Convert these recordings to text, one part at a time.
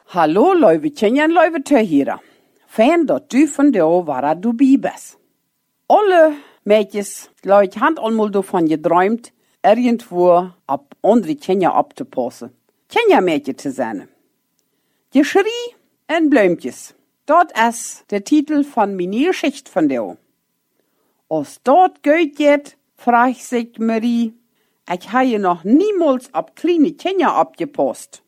Hallo, Leuwe Tjenjan, Leuwe Töhira. Fan dat du van jou waar du bibes. Alle meisjes, leut hand onmul davon geträumt, irgendwo ab andere Tjenja abzupassen. Tjenja meisje te zijn. Geschrie en Blümtjes. Dat is de titel van mijn Geschichte van jou. Als dat goed geht, vraag sich Marie, ich habe je noch niemals ab kleine Tjenja abgepasst.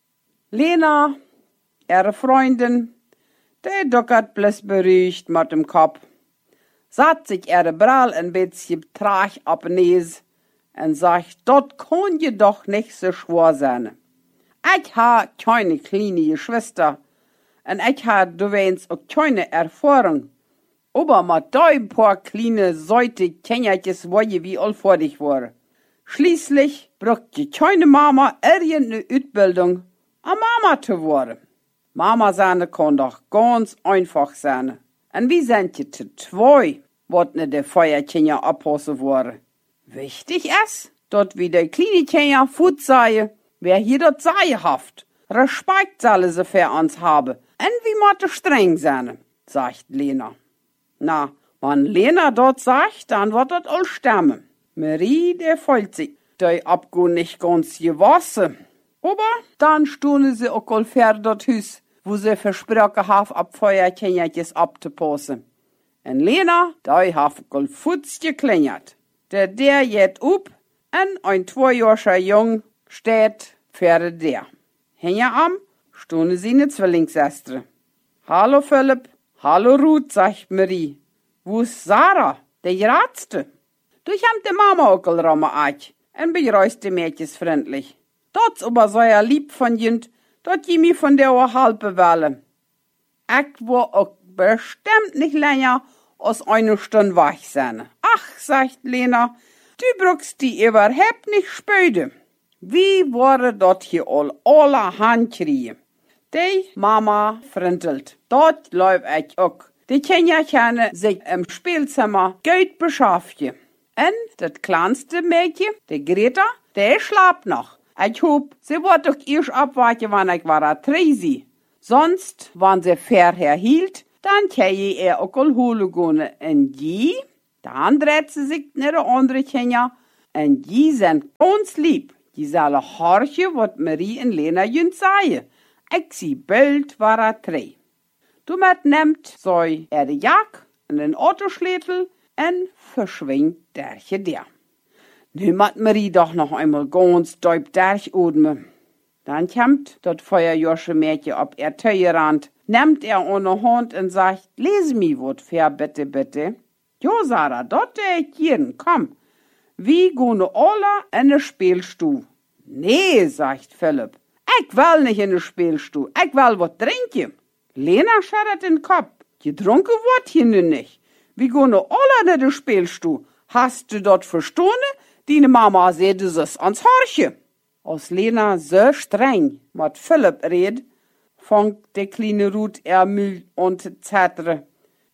Lena, ihre Freundin, die duckert bloß beruhigt mit dem Kopf, satt sich ihre Brall ein bisschen trag ab Nes und sagt, dort kann je doch nicht so schwer sein. Ich ha keine kleine Geschwister und ich ha du weinst auch keine Erfahrung. Aber mit ein paar kleine Säute Tjenjatjes wo je wie allvordig war. Schließlich braucht je keine Mama irgendeine Ausbildung, eine Mama zu werden. Mama sein kann doch ganz einfach sein. Und wie sind je zu zwei, wat ne de Feuertjenja abpassen worden. Wichtig ist, dort wie de kleine Tjenja Fut sei, wer hier dort sei haft. Respekt soll sie für uns haben. Und wie matte streng sein, sagt Lena. Na, wenn Lena dort sagt, dann wird dort all stemmen. Marie, der folgt sich. Die Abgo nicht ganz gewassen. Aber dann stunden sie auch all fair dort Hüs, wo sie versprochen haben, ab Feuertjenjatjes abzupassen. Und Lena, die hat all Futz geklingert. Der geht up und ein 2-jähriger Jung steht für der. Hinter am stunden sie ne Zwillingsschwester. Hallo Philipp, hallo Ruth, sagt Marie. Wo ist Sarah, der Geratste? Du hamt de Mama auch al ramme aach und begrüßt die Mädchens freundlich. Dot's aber so ja lieb von jint, dort je mi von der auch halbe Welle. Ich war auch bestimmt nicht länger als eine Stunde wach sein. Ach, sagt Lena, du brauchst die überhaupt nicht spüde. Wie wurde dort hier alle Handkriegen? Die Mama frintelt. Dort läuft ich auch. Die Tjenja sich im Spielzimmer gut beschaffen. Und das kleinste Mädchen, die Greta, die schlaft noch. Ich hoop, sie wird doch erst abwarten, wann ich war Tresi. Sonst, wenn sie vorher hielt, dann käme er auch holen gehen. Und die, dann dreht sie sich nach der anderen Tjenja. Und die sind ganz lieb. Die sollen horchen, was Marie und Lena jünd sagen. Ich sie bald war 3. Du nehmt so er die Jack und den Autoschlätel und verschwingt der. Nu mat Marie doch noch einmal ganz deub durchatmen. Dann kommt das feuerjosche Mädchen ab er Teuerrand, nimmt er ohne Hand und sagt, lese mi wat fair bitte, bitte. Jo, Sarah, dort ich jeden, komm. Wie gehen alle in de Spielstuhl? Nee, sagt Philipp. Ich will nicht in de Spielstuhl, ich will wat trinken. Lena schüttelt den Kopf. Getrunken wird hier nun nicht. Wie gehen alle in de Spielstuhl? Hast du dort verstanden? Deine Mama sagt, du sollst ans Horche. Als Lena so streng mit Philipp redet, fängt der kleine Ruth müde und zu zettern.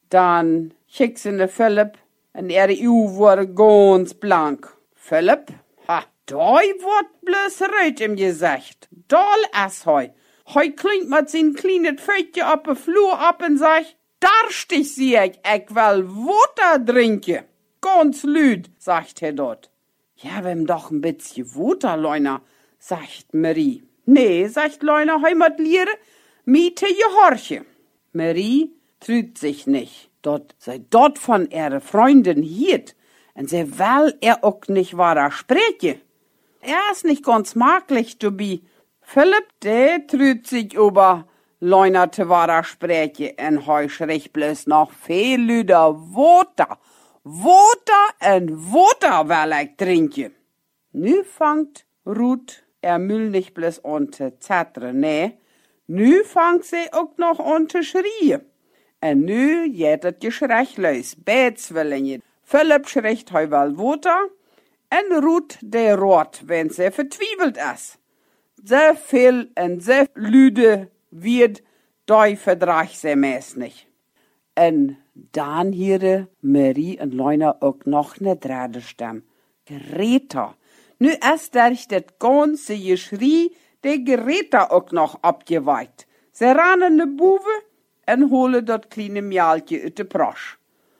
Dann schickt sie ne Philipp und ihre Augen wurde ganz blank. Philipp, da wird bloß rot im Gesicht. Doll ist heu. Heu klingt mit sein kleines Pfötchen auf den Flur ab und sagt, darstig sie ich will Wasser trinken. Ganz lüd, sagt er dort. Ja, wem doch ein bisschen Wasser, Leuna, sagt Marie. Nee, sagt Leuna, heu mat liere, miete gehorche. Marie trügt sich nicht. Dort sei dort von ihrer Freundin hiert, und sie will auch nicht wahrer spreche. Ist nicht ganz maglich, du bi. Philipp, der trügt sich über Leuna te wahrer spreche, und heu schrecht bloß noch viel lüder Wasser. Wasser und Wasser will ich trinken. Nu fangt Ruth Müll nicht bloß an zu zettern, nee. Nu fangt sie auch noch an zu schreien. Und nu geht das Geschrei los. Betzwillinge. Philipp schreckt heu will Wasser. Und Ruth der rot, wenn sie vertwiebelt ist. So viel und so lüde wird, da verdrag sie meist nicht. Und dann hier Marie und Leuna auch noch ne dritte Stimme. Greta. Nu ist durch das ganze Geschrei der Greta auch noch abgeweiht. Sie rannen ne Buwe en hole dat kleine Mjaaltje uit de Prosch.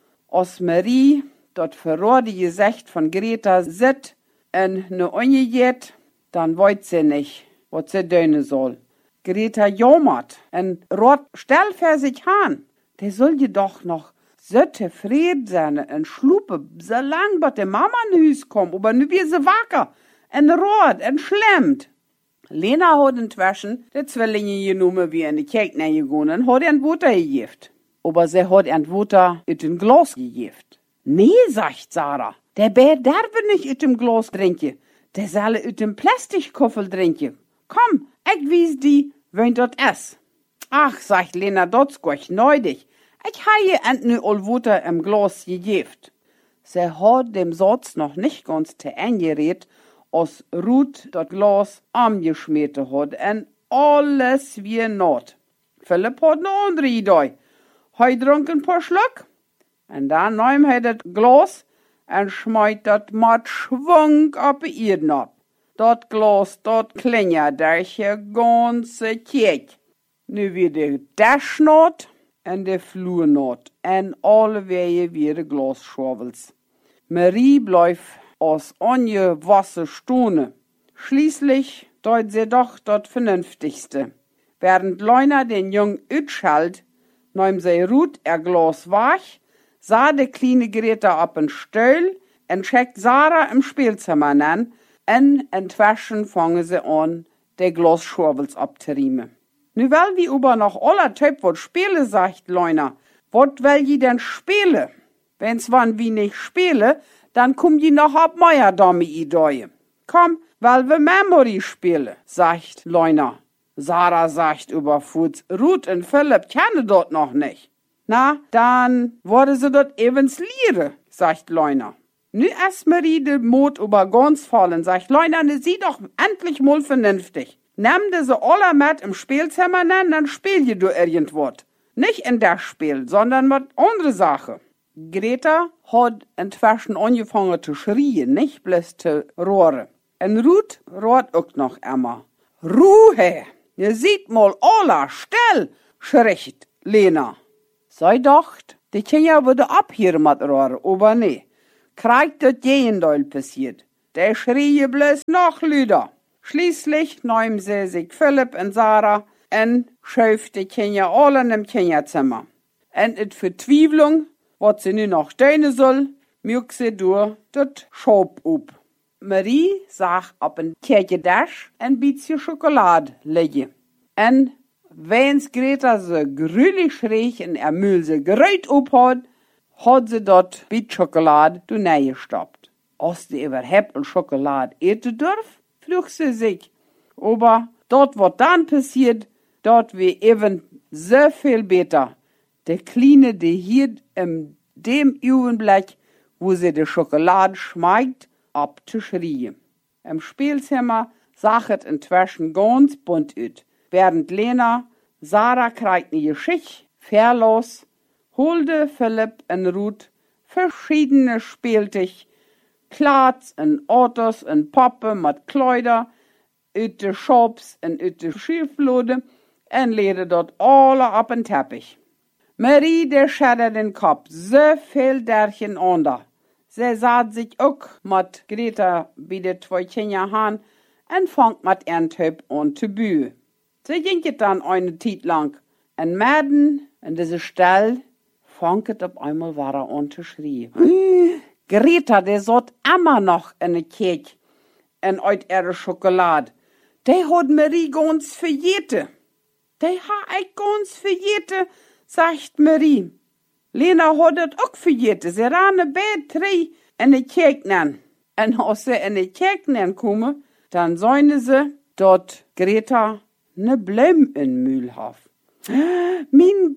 Als Marie dat verroorde Gesicht von Greta sit en ne onjeet, dann weet sie nicht, wat sie dönen soll. Greta jammert en rot stell für sich han. Der soll je doch noch so tevreden sein en schlupe, so lang bat de Mama in Hus kommt, aber nu wie sie wacker en rot en schlemmt. Lena hat inzwischen de Zwillinge genommen wie in die Kirche gegangen en hat ein Wutter gegift. Aber sie hat ein Wutter in den Glas gegift. Nee, sagt Sarah, der Bär darf nicht in dem Glas trinken. Der soll in dem Plastikkoffer trinken. Komm, ich wies die, wen dort es. Ach, sagt Lena, dot's gut neudig. Ich habe ent nu all Wutter im Glas gegift. Sie hat dem Satz noch nicht ganz zu Ende geredet, als Ruth das Glas angeschmiert hat en alles wie not. Philipp hat ne andere Idee. Hij dronk ein paar Schluck en dann nahm hij das Glas en schmeit dat mat Schwung op de Erde ab. Dat Glas, dat klingert durch die ganze Kirche. Nu wie de Dash not en de Flur not en alle Wege wie de Glasschwavels. Marie bleef als angewassen Stune. Schließlich deut sie doch dat Vernünftigste. Während Leuna den Jung utschalt, nahm sie Ruth ihr Glas wach, sah de kleine Greta op en Stuhl en schickt Sarah im Spielzimmer an en entwaschen fangen sie an, de Glasschwavels abzuriemen. Nu will wie über noch aller Typ wat spielen, sagt Leuna. Wat will je denn spielen? Wenn's wann wie nicht spiele, dann kommt je noch ab meier dumme Idee. Komm, weil wir Memory spielen, sagt Leuna. Sarah sagt überfuß, Ruth und Philipp kennen dort noch nicht. Na, dann wurde sie dort evens liere, sagt Leuna. Nu erst Marie de Mut über ganz fallen, sagt Leuna, ne sieh doch endlich mal vernünftig. Nimm diese alle mit im Spielzimmer nennen, dann spiel je du irgendwas. Nicht in das Spiel, sondern mit andere Sache. Greta hat inzwischen angefangen zu schreien, nicht bloß zu rohren. Und Ruth rohrt auch noch immer. Ruhe! Ihr seht mal alle, still! Schreckt Lena. Sie dacht, die Kinder würde abhören mit rohren, aber nee. Kriegt das Gegenteil passiert. Der schrie bloß noch lüder. Schließlich nahm sie sich Philipp und Sarah und schöpft die Kinder alle in dem Kinderzimmer. Und in Verzweiflung, was sie nu noch tun soll, mögt sie durch das Schop up. Marie sagt auf ein Kirchendash ein bisschen Schokolade legen. Und wenn's Greta so grülich schräg in ihr Müll so gerät hat, hat sie dort mit Schokolade gestoppt. Als sie überhaupt eine Schokolade eten darf, flücht sie sich. Aber dort, was dann passiert, dort wie eben so viel besser. Der Kleine, der hier in dem Augenblick, wo sie die Schokolade schmeckt, abzuschreien. Im Spielzimmer sah es inzwischen ganz bunt aus. Während Lena, Sarah kriegt eine Geschichte, verlos, holte Philipp und Ruth verschiedene Spieltisch, Klats und Autos und Pappe mit Kleider, aus de Shops und aus de Schieflode und legte dort alle auf den Teppich. Marie, der schädert den Kopf, so viel derchen under. Sie saht sich auch mit Greta bei de zwei Kinder an und fangt mit ihren Typ an zu bühen. Sie ging dann eine Zeit lang. Und Mäden in diese Stelle fangt auf einmal war an zu schreien. Greta, der satt immer noch in der Kirche und eut ihre Schokolade. Die hat Marie ganz verjete. Die hat ich ganz verjete, sagt Marie. Lena hat das auch verjete. Sie rannen beide drei in die Kirche nennen. Und als sie in die Kirche nennen kommen, dann sollen sie dort Greta ne Blüm in Mühl haben. Mein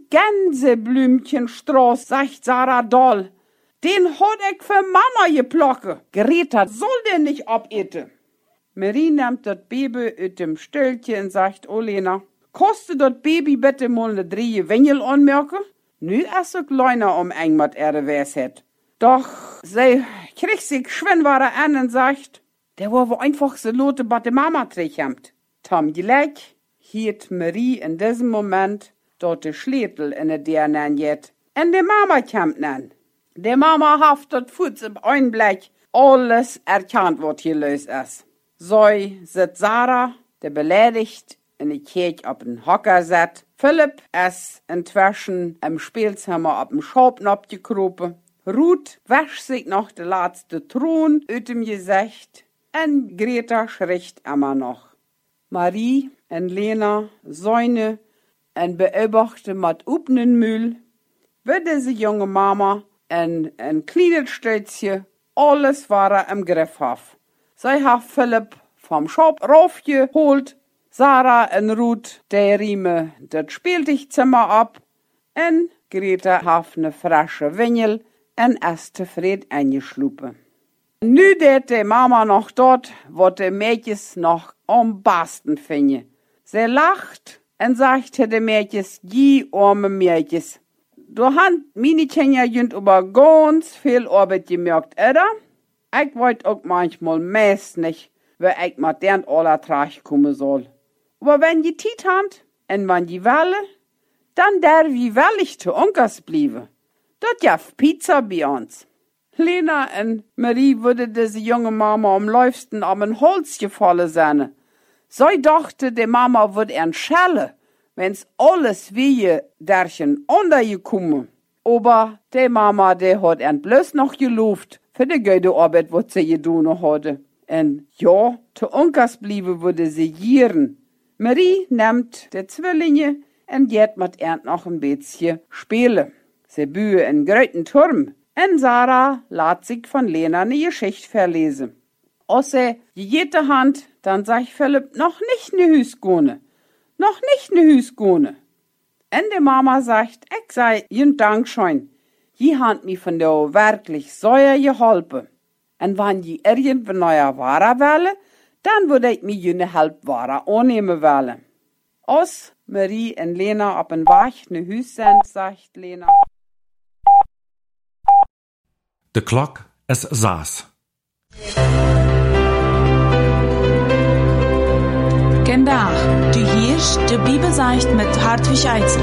Gänseblümchenstrauß, sagt Sarah doll. Den hat ich für Mama geplockt. Greta soll den nicht abeten. Marie nimmt das Baby aus dem Stühlchen und sagt, oh Lena, kostet das Baby bitte mal ne 3 Wengel anmerken? Nu ist es kleiner eng mit ihrer Weisheit. Doch sie kriegt sich schwindware an und sagt, der war wohl einfach so lote bei der Mama trägt. Tom gleich, hielt Marie in diesem Moment dort de Schletel in der Dirnen jet. En de Mama kommt nan. De Mama haft dort Fuß im Einblick alles erkannt, was hier los ist. So sit Sarah, der beleidigt, in die Kirche auf den Hocker set. Philipp ist inzwischen im Spielzimmer auf dem Schaubnopf gekropen. Ruth wäscht sich noch de letzte Thron aus dem Gesicht. Und Greta schricht immer noch. Marie und Lena säune und beobachten mit upnen Mühl, wie diese junge Mama in ein kleines Städtchen alles war im Griff hat. Sie hat Philipp vom Schop raufgeholt, Sarah und Ruth, der Rieme das Spieltischzimmer ab, und Greta hat ne frische Windel und ist zufrieden eingeschlupen. Nu dat de Mama noch dort, wat de Mädjes noch am besten finden. Sie lacht und sagt de Mädjes, die arme Mädjes. Du hast meine Kinder über ganz viel Arbeit gemerkt, oder? Ich wollt auch manchmal meist nicht, wie ich mit deren aller Trag kommen soll. Aber wenn die Zeit habt, und wenn die wollen, dann der wie wellig zu Onkers blieben. Dort ja Pizza bei uns. Lena und Marie würde diese junge Mama am liebsten am ein Holz gefallen sein. Sie dachte, die Mama würde ihn schellen, wenn's alles wie derchen untergekommen. Aber die Mama, die hat ihn bloß noch gelobt für die gute Arbeit, was sie getan hatte. Und ja, zu Onkers blieben würde sie gieren. Marie nimmt die Zwillinge und geht mit ihnen noch ein bisschen spielen. Sie bühe in gröten Turm. Und Sarah lässt sich von Lena eine Geschichte verlesen. Als sie jede Hand, dann sagt Philipp, noch nicht ne Hüs gone. Noch nicht ne Hüs gone. Und die Mama sagt, ich sei Ihnen Dankeschön. Die hat mich von der wirklich sehr geholfen. Und wenn die irgendwie neuer Ware wähle, dann würde ich mir jene Halbware annehmen wollen. Als Marie und Lena auf ein Weg ne Hüs sind, sagt Lena, De klok is 6. Vandaag, du hierst de Bibelzeicht mit Hartwig Eizen.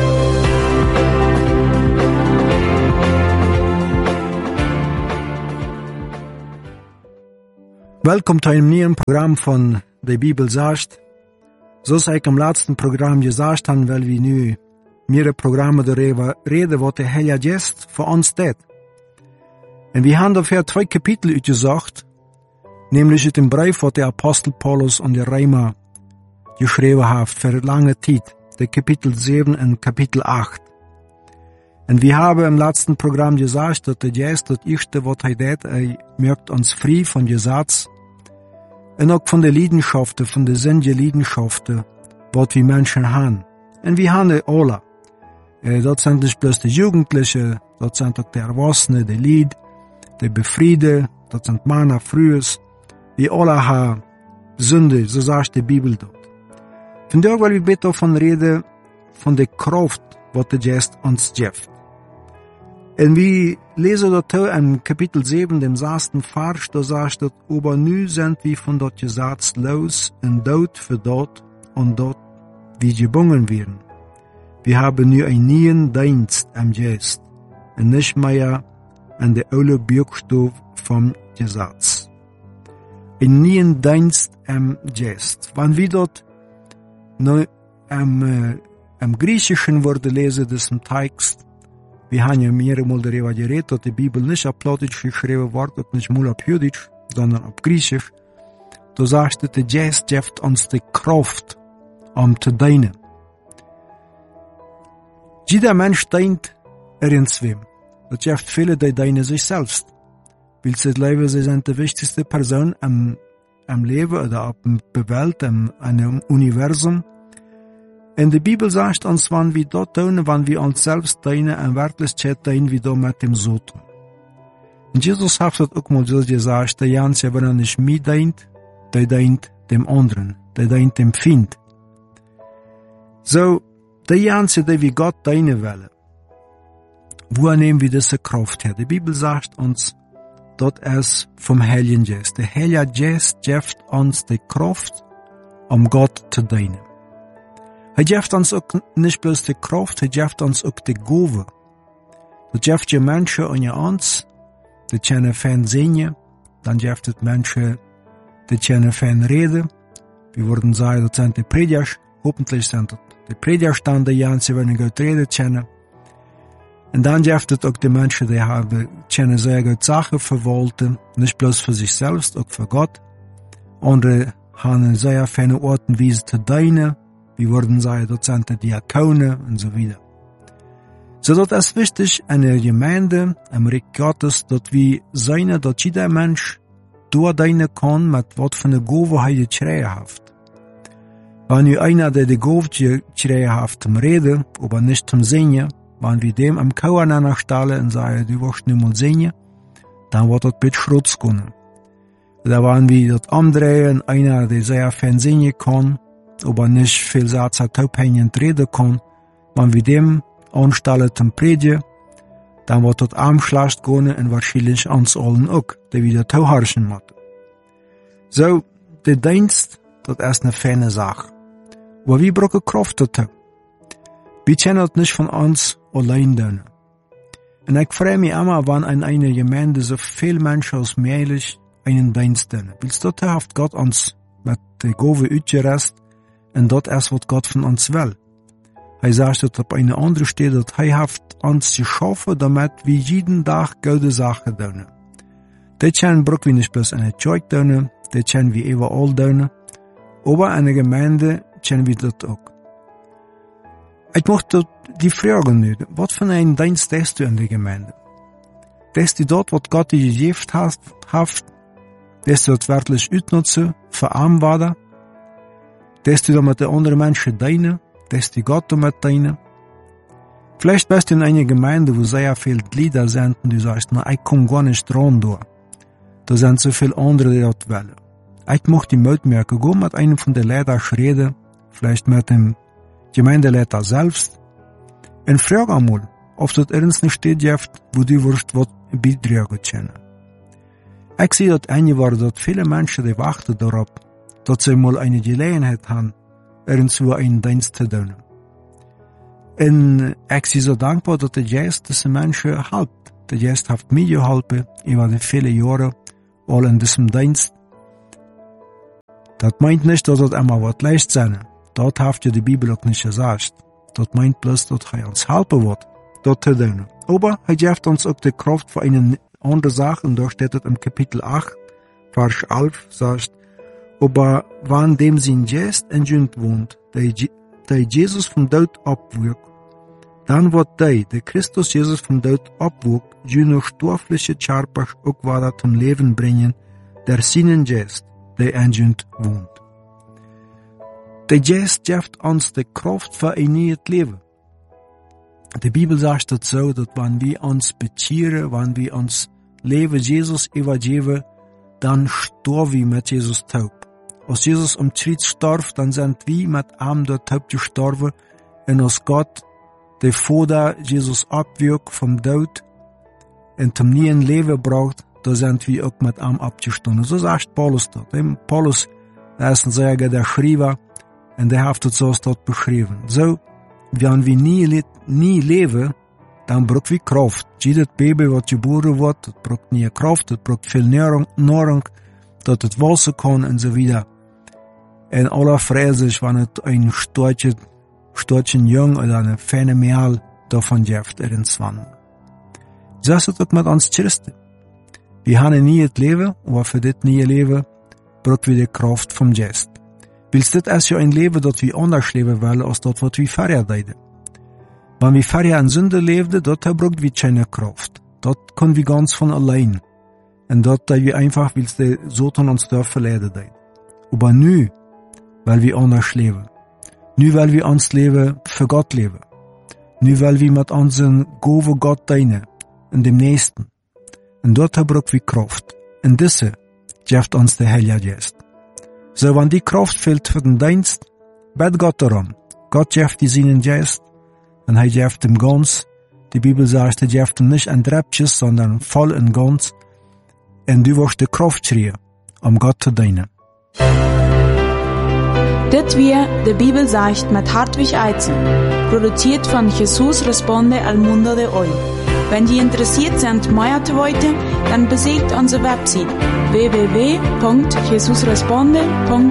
Welkom zu einem neuen Programm von der Bibelzeicht. Zoals ik im letzten Programm gesagt habe, weil wir nu mehrere Programme darüber reden, was der Heilige Geist für uns tut. Und wir haben dafür 2 Kapitel gesagt, nämlich in dem Brief, was der Apostel Paulus an die Römer geschrieben hat, für lange Zeit, der Kapitel 7 und Kapitel 8. Und wir haben im letzten Programm gesagt, dass der Geist das Erste, was er tut, macht uns frei von Gesetz und auch von der Leidenschaften, von der sinnlichen Leidenschaften, was wir Menschen haben. Und wir haben die alle. Das sind nicht bloß die Jugendlichen, das sind auch die Erwachsenen, die Lied, die Befriede, das sind Männer, Frühes. Wir alle haben Sünde, so sagt die Bibel dort. Von daher wollen wir bitte davon reden, von der Kraft, was der Geist uns gibt. Und wir lesen dort in Kapitel 7, dem 6. Vers, da sagt es, aber nu sind wir von dort Gesetz los und dort für dort und dort wie gebunden werden. Wir haben nu einen neuen Dienst am Geist und nicht mehr an der alle Buchstaben vom Gesetz. Einen neuen Dienst am Geist. Wenn wir dort am Griechischen Wort lesen, diesem Text, wir haben ja mehrere darüber geredet, dass die Bibel nicht auf Plattdeutsch geschrieben wird, und nicht nur auf Jüdisch, sondern auf Griechisch. Da sagst du, der Geist gibt uns die Kraft, um zu dienen. Jeder Mensch dient irgendwem. Das gibt viele, die dienen sich selbst. Weil sie leben, sie sind die wichtigste Person am Leben oder auf der Welt, im Universum. Und die Bibel sagt uns, wenn wir dort tun, wenn wir uns selbst dienen, in Wirklichkeit dienen wir da mit dem so tun. Und Jesus hat das auch mal so gesagt, der Ganze, wenn er nicht mir dient, der dient dem anderen, der dient dem Feind. So, der Ganze, der wir Gott dienen wollen, woher nehmen wir diese Kraft her? Die Bibel sagt uns, dort ist vom Heiligen Geist. Der Heilige Geist gibt uns die Kraft, um Gott zu dienen. Hij geeft ons ook niet bloos de kracht, hij geeft ons ook de gave. Dat geeft je mensen aan je ons, die kunnen fijn zingen, dan geeft het mensen die kunnen fijn reden. We worden zeggen, dat zijn de predikers, hoffentlich zijn dat de predikers dan die jansen wanneer goed reden kennen. En dan geeft het ook de mensen die hebben, kunnen sehr gut Sachen verwalten, nicht bloß für sich selbst, auch für Gott. Andere haben sehr feine Orten, wie sie zu dienen. Wir würden sagen, dort sind die Diakone und so weiter. So, das ist wichtig, eine Gemeinde, am Reich Gottes, dort wir sein, dort jeder Mensch durch dienen kann, mit was für eine Gabe er gekriegt hat. Wenn wir einer, der die Gabe gekriegt hat, zum Reden, aber nicht zum Singen, wenn wir dem am Kauer nachstellen und sagen, du wirst nicht mal singen, dann wird das mit Schrotz können. Da waren wir das andrehen, einer, der sehr fein singen kann, aber nicht viel Sätze taubhängend reden kann. Wenn wir dem anstellen zum Predigen, dann wird das arm schlecht gehen und wahrscheinlich uns allen auch, die wieder tauharschen müssen. So, der Dienst, das ist eine feine Sache. Aber wir brauchen Kraft dazu. Wir können das nicht von uns allein tun. Und ich freue mich immer, wenn in einer Gemeinde so viele Menschen als möglich einen Dienst tun. Weil dort hat Gott uns mit der Gabe ausgerüstet und das ist, was Gott von uns will. Er sagt dort auf einer anderen Stelle, dass er hat uns geschaffen, damit wir jeden Tag gute Sachen tun. Das können wir nicht bloß in der Kirche tun, das können wir überall tun, aber in der Gemeinde können wir das auch. Ich möchte die Frage nicht, was für einen Dienst tust du in der Gemeinde? Tust du dort, was Gott dir gegeben hat, tust du das wirklich ausnutzen, für Armwader? Tust du damit die anderen Menschen dienen? Tust du Gott damit dienen? Vielleicht bist du in einer Gemeinde, wo sehr viele Glieder sind und du sagst, na, ich komme gar nicht dran durch. Da sind so viele andere, die das wollen. Ich möchte die Mut merken, go mit einem von den Leitern reden, vielleicht mit dem Gemeindeleiter selbst, und frag einmal, ob das ernst nicht steht, wo du wirst was beitragen können. Ich sehe das eingewahr, dass viele Menschen, die warten darauf, dass sie mal eine Gelegenheit haben, irgendwo einen Dienst zu tun. Und ich bin so dankbar, dass der Geist diese Menschen hilft. Der Geist hat mir geholfen, über die vielen Jahre, all in diesem Dienst. Das meint nicht, dass das immer was leicht sein. Dort hat ja die Bibel auch nicht gesagt. Das meint bloß, dass er uns helfen wird, das zu tun. Aber er gibt uns auch die Kraft für eine andere Sache, und da steht es im Kapitel 8, Vers 11, sagt, aber wann dem sein Geist entzündet wohnt, der Jesus vom Tod abwirkt, dann wird der Christus Jesus vom Tod abwirkt, jene stoffliche Körper auch wieder zum Leben bringen, der seinen Geist, der entzündet wohnt. Der Geist gibt uns die Kraft für ein neues Leben. Die Bibel sagt das so, dass wenn wir uns bekehren, wenn wir uns Leben Jesus übergeben, dann sterben wir mit Jesus taub. Als Jesus am Kreuz starb, dann sind wir mit ihm dort taub gestorben, und als Gott, der Vater, Jesus abwirkt vom Tod und zum neuen Leben braucht, da sind wir auch mit ihm abgestanden. So sagt Paulus dort. Paulus, er ist ein sehr guter Schreiber, und der hat das so dort beschrieben. So, wenn wir nie leben, dann braucht wir Kraft. Jedes Baby, was geboren wird, das braucht nie Kraft, das braucht viel Nahrung, dass es wachsen kann und so weiter. Und alle freuen sich, wenn es ein Storchen Jung oder eine feine Mehl davon gibt, irgendwann. So ist es auch mit uns Christen. Wir haben ein neues Leben, aber für das neue Leben brauchen wir die Kraft vom Geist. Weil das ist ja ein Leben, das wir anders leben wollen, als das, was wir vorher deden. Wenn wir vorher in Sünde lebten, dort brauchen wir keine Kraft. Dort können wir ganz von allein. Und dort, da wir einfach, weil der Satan uns da verleiden deit. Aber nu, weil wir anders leben. Nu, weil wir uns leben, für Gott leben. Nu, weil wir mit unseren Gaben Gott dienen, in dem Nächsten. Und dort brauchen wir Kraft. Und diese gibt uns der Heilige Geist. So, wenn die Kraft fehlt für den Dienst, bet Gott darum. Gott gibt die seinen Geist, und er gibt ihm ganz. Die Bibel sagt, er gibt ihm nicht ein Treppchen, sondern voll und ganz. Und du wirst die Kraft kriegen, um Gott zu dienen. Dit weer de Bibel sagt mit Hartwig Eizen, produziert von Jesus Responde al Mundo de Hoy. Wenn Sie interessiert sind, mehr zu wissen, dann besucht unsere Website www.jesusresponde.org.